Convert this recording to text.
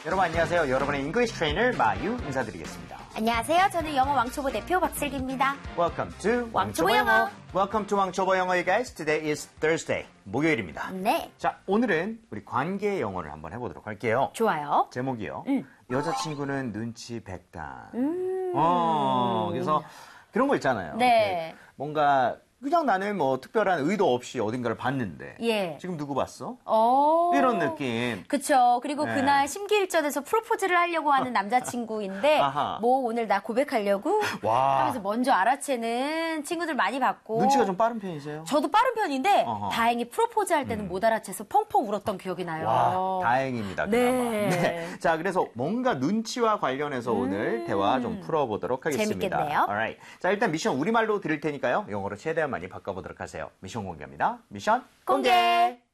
여러분 안녕하세요. 여러분의 English Trainer 마유 인사드리겠습니다. 안녕하세요. 저는 영어 왕초보 대표 박슬기입니다. Welcome to 왕초보 영어. Welcome to 왕초보 영어, guys. Today is Thursday. 목요일입니다. 네. 자, 오늘은 우리 관계 영어를 한번 해보도록 할게요. 좋아요. 제목이요. 여자친구는 눈치 백단. 그래서 그런 거 있잖아요. 네. 뭔가 그냥 나는 뭐 특별한 의도 없이 어딘가를 봤는데 예. 지금 누구 봤어? 오. 이런 느낌. 그쵸. 그리고 네. 그날 심기일전에서 프로포즈를 하려고 하는 남자친구인데 아하. 뭐 오늘 나 고백하려고 와. 하면서 먼저 알아채는 친구들 많이 봤고 눈치가 좀 빠른 편이세요? 저도 빠른 편인데 어허. 다행히 프로포즈 할 때는 못 알아채서 펑펑 울었던 기억이 나요. 와, 다행입니다. 그나마. 네. 자, 그래서 뭔가 눈치와 관련해서 오늘 대화 좀 풀어보도록 하겠습니다. 재밌겠네요. Alright. 자, 일단 미션 우리말로 드릴 테니까요. 영어로 최대한 많이 바꿔보도록 하세요. 미션 공개합니다. 미션 공개!